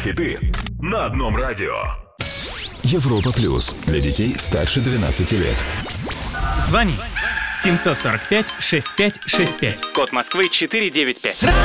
хиты на одном радио. Европа Плюс. Для детей старше 12 лет. Звони 745-6565. Код Москвы 495.